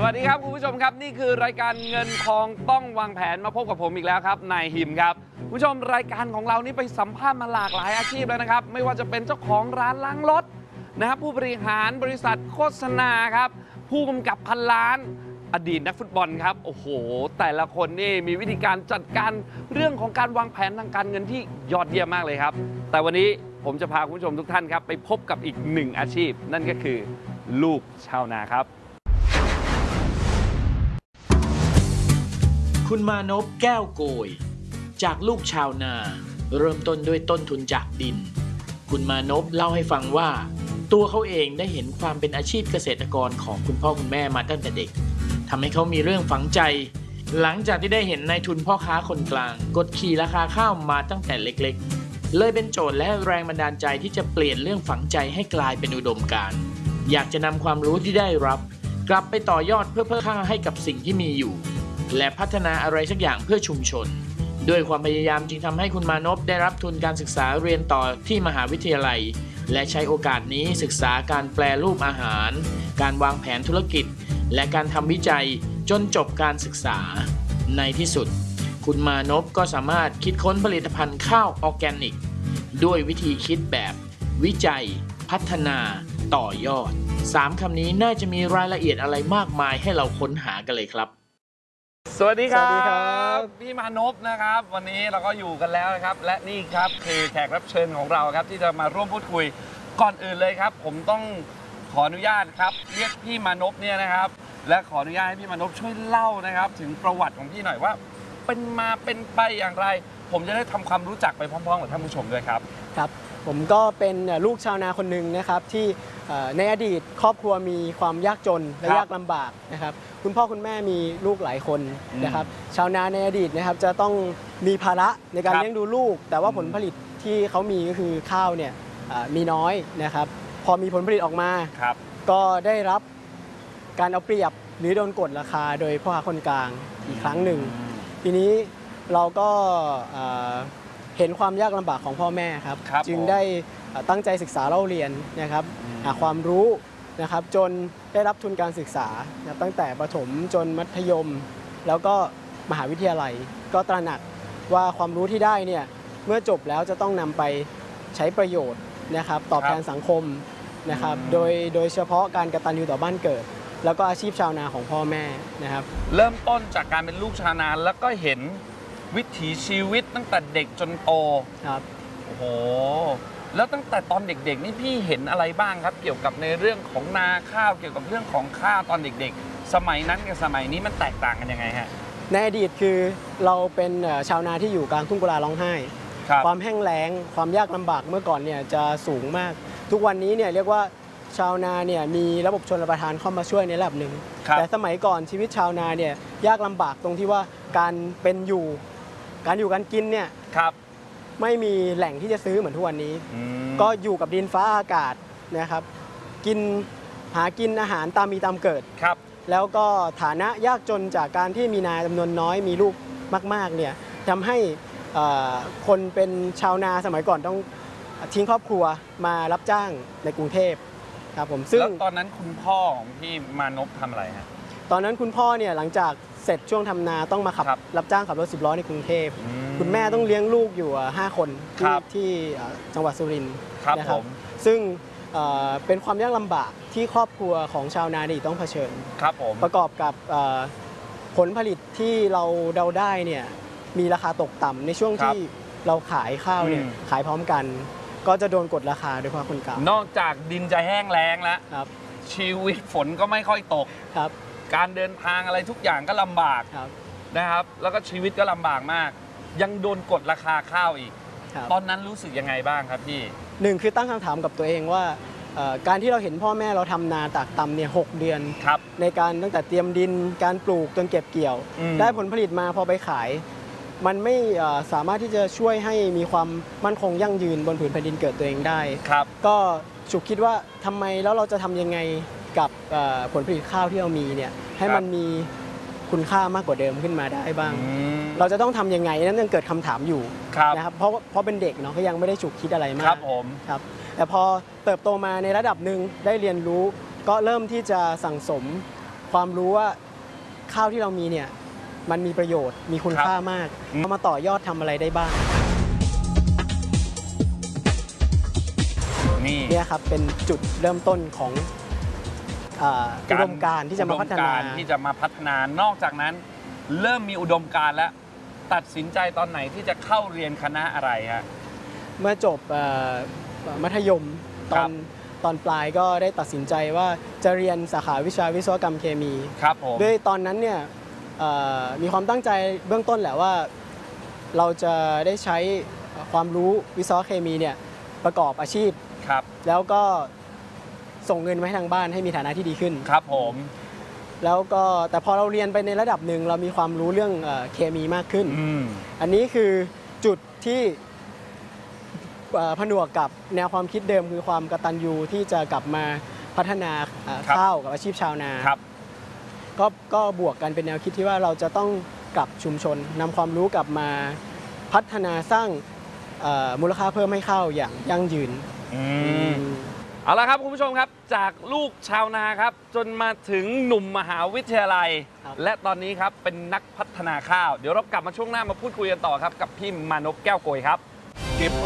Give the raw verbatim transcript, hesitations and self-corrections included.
วัสดีครับคุณผู้ชมครับนี่คือรายการเงินทองต้องวางแผนมาพบกับผมอีกแล้วครับนายหิมครับคุณผู้ชมรายการของเรานี่ไปสัมภาษณ์มาหลากหลายอาชีพแล้วนะครับไม่ว่าจะเป็นเจ้าของร้านล้างรถนะครับผู้บริหารบริษัทโฆษณาครับผู้กำกับพันล้านอดีตนักฟุตบอลครับโอ้โหแต่ละคนนี่มีวิธีการจัดการเรื่องของการวางแผนทางการเงินที่ยอดเยี่ยมมากเลยครับแต่วันนี้ผมจะพาคุณผู้ชมทุกท่านครับไปพบกับอีกหนึ่งอาชีพนั่นก็คือลูกชาวนาครับคุณมานพแก้วโกยจากลูกชาวนาเริ่มต้นด้วยต้นทุนจากดินคุณมานพเล่าให้ฟังว่าตัวเขาเองได้เห็นความเป็นอาชีพเกษตรกรของคุณพ่อคุณแม่มาตั้งแต่เด็กทำให้เขามีเรื่องฝังใจหลังจากที่ได้เห็นนายทุนพ่อค้าคนกลางกดขี่ราคาข้าวมาตั้งแต่เล็กๆเลยเป็นโจทย์และแรงบันดาลใจที่จะเปลี่ยนเรื่องฝังใจให้กลายเป็นอุดมการณ์อยากจะนำความรู้ที่ได้รับกลับไปต่อยอดเพื่อเพิ่มค่าให้กับสิ่งที่มีอยู่และพัฒนาอะไรสักอย่างเพื่อชุมชนด้วยความพยายามจึงทำให้คุณมานพได้รับทุนการศึกษาเรียนต่อที่มหาวิทยาลัยและใช้โอกาสนี้ศึกษาการแปรรูปอาหารการวางแผนธุรกิจและการทำวิจัยจนจบการศึกษาในที่สุดคุณมานพก็สามารถคิดค้นผลิตภัณฑ์ข้าวออร์แกนิกด้วยวิธีคิดแบบวิจัยพัฒนาต่อยอดสามคำนี้น่าจะมีรายละเอียดอะไรมากมายให้เราค้นหากันเลยครับสวัสดีครับสวัสดีครับพี่มานพนะครับวันนี้เราก็อยู่กันแล้วนะครับและนี่ครับคือแขกรับเชิญของเราครับที่จะมาร่วมพูดคุยก่อนอื่นเลยครับผมต้องขออนุญาตครับเรียกพี่มานพเนี่ยนะครับและขออนุญาตให้พี่มานพช่วยเล่านะครับถึงประวัติของพี่หน่อยว่าเป็นมาเป็นไปอย่างไรผมจะได้ทำความรู้จักไปพร้อมๆกับท่านผู้ชมด้วยครับครับผมก็เป็นลูกชาวนาคนหนึ่งนะครับที่ในอดีตครอบครัวมีความยากจนและยากลำบากนะครับคุณพ่อคุณแม่มีลูกหลายคนนะครับชาวนาในอดีตนะครับจะต้องมีภาระในการเลี้ยงดูลูกแต่ว่าผลผลิตที่เขามีก็คือข้าวเนี่ยมีน้อยนะครับพอมีผลผลิตออกมาก็ได้รับการเอาเปรียบหรือโดนกดราคาโดยพ่อค้าคนกลางอีกครั้งหนึ่งทีนี้เราก็เห็นความยากลำบากของพ่อแม่ครับจึงได้ตั้งใจศึกษาเล่าเรียนนะครับหาความรู้นะครับจนได้รับทุนการศึกษาตั้งแต่ประถมจนมัธยมแล้วก็มหาวิทยาลัยก็ตระหนักว่าความรู้ที่ได้เนี่ยเมื่อจบแล้วจะต้องนำไปใช้ประโยชน์นะครับตอบแทนสังคมนะครับโดยโดยเฉพาะการกตัญญูต่อบ้านเกิดแล้วก็อาชีพชาวนาของพ่อแม่นะครับเริ่มต้นจากการเป็นลูกชาวนาแล้วก็เห็นวิถีชีวิตตั้งแต่เด็กจนโตครับโอ้โหแล้วตั้งแต่ตอนเด็กๆนี่พี่เห็นอะไรบ้างครับเกี่ยวกับในเรื่องของนาข้าวเกี่ยวกับเรื่องของข้าวตอนเด็กๆสมัยนั้นกับสมัยนี้มันแตกต่างกันยังไงฮะในอดีตคือเราเป็นชาวนาที่อยู่กลางทุ่งกุลาร้องไห้ความแห้งแล้งความยากลำบากเมื่อก่อนเนี่ยจะสูงมากทุกวันนี้เนี่ยเรียกว่าชาวนาเนี่ยมีระบบชลประทานเข้ามาช่วยในระดับหนึ่งแต่สมัยก่อนชีวิตชาวนาเนี่ยยากลำบากตรงที่ว่าการเป็นอยู่การอยู่การกินเนี่ยไม่มีแหล่งที่จะซื้อเหมือนทุกวันนี้ก็อยู่กับดินฟ้าอากาศนะครับกินหากินอาหารตามมีตามเกิดครับแล้วก็ฐานะยากจนจากการที่มีนาจำนวนน้อยมีลูกมากๆเนี่ยทำให้คนเป็นชาวนาสมัยก่อนต้องทิ้งครอบครัวมารับจ้างในกรุงเทพครับผมซึ่งแล้วตอนนั้นคุณพ่อของพี่มานพทำอะไรฮะตอนนั้นคุณพ่อเนี่ยหลังจากเสร็จช่วงทำนาต้องมาขับรับจ้างขับรถสิบล้อในกรุงเทพคุณแม่ต้องเลี้ยงลูกอยู่ห้าคนที่ที่จังหวัดสุรินทร์นะครับซึ่งเป็นความยากลำบากที่ครอบครัวของชาวนาดีต้องเผชิญครับผมประกอบกับผลผลิตที่เราเดาได้เนี่ยมีราคาตกต่ำในช่วงที่เราขายข้าวเนี่ยขายพร้อมกันก็จะโดนกดราคาโดยเฉพาะคนกลางนอกจากดินจะแห้งแล้งแล้วชีวิตฝนก็ไม่ค่อยตกครับการเดินทางอะไรทุกอย่างก็ลำบากนะครับแล้วก็ชีวิตก็ลำบากมากยังโดนกดราคาข้าวอีกตอนนั้นรู้สึกยังไงบ้างครับพี่หนึ่งคือตั้งคำถามกับตัวเองว่าการที่เราเห็นพ่อแม่เราทำนาตากตำเนี่ยหกเดือนในการตั้งแต่เตรียมดินการปลูกจนเก็บเกี่ยวได้ผลผลิตมาพอไปขายมันไม่สามารถที่จะช่วยให้มีความมั่นคงยั่งยืนบนผืนแผ่นดินเกิดตัวเองได้ก็ฉุกคิดว่าทำไมแล้วเราจะทำยังไงกับผลผลิตข้าวที่เรามีเนี่ยให้มันมีคุณค่ามากกว่าเดิมขึ้นมาได้บ้างเราจะต้องทำยังไงนั้นยังเกิดคำถามอยู่นะครับเพราะเพราะเป็นเด็กเนาะก็ยังไม่ได้ฉุกคิดอะไรมากครับผมครับแต่พอเติบโตมาในระดับหนึ่งได้เรียนรู้ก็เริ่มที่จะสั่งสมความรู้ว่าข้าวที่เรามีเนี่ยมันมีประโยชน์มีคุณค่ามากเอามาต่อยอดทำอะไรได้บ้างนี่เนี่ยครับเป็นจุดเริ่มต้นของอ่าอุดมการณ์ที่จะมาพัฒนาอุดมการณ์ที่จะมาพัฒนานอกจากนั้น เริ่มมีอุดมการณ์แล้วตัดสินใจตอนไหนที่จะเข้าเรียนคณะอะไรฮะเมื่อจบเอ่อมัธยมตครัอบ นตอนปลายก็ได้ตัดสินใจว่าจะเรียนสาขาวิชาวิศวกรรมเคมีครับผมด้วยตอนนั้นเนี่ยเอ่อมีความตั้งใจเบื้องต้นแหละว่าเราจะได้ใช้ความรู้วิศวะเคมีเนี่ยประกอบอาชีพครับแล้วก็ส่งเงินมาให้ทางบ้านให้มีฐานะที่ดีขึ้นครับผมแล้วก็แต่พอเราเรียนไปในระดับหนึ่งเรามีความรู้เรื่องเอ่อเคมีมากขึ้นอืมอันนี้คือจุดที่เอ่อผนวกกับแนวความคิดเดิมคือความกตัญญูที่จะกลับมาพัฒนาเอ่อครับข้าวกับอาชีพชาวนาครับก็ก็บวกกันเป็นแนวคิดที่ว่าเราจะต้องกลับชุมชนนำความรู้กลับมาพัฒนาสร้างเอ่อมูลค่าเพิ่มให้ข้าวอย่างยั่งยืนอืม เอาละครับคุณผู้ชมครับจากลูกชาวนาครับ จนมาถึงหนุ่มมหาวิทยาลัยครับและตอนนี้ครับเป็นนักพัฒนาข้าว เดี๋ยวเรากลับมาช่วงหน้ามาพูดคุยกันต่อครับ กับพี่มานพแก้วโกยครับเก็บ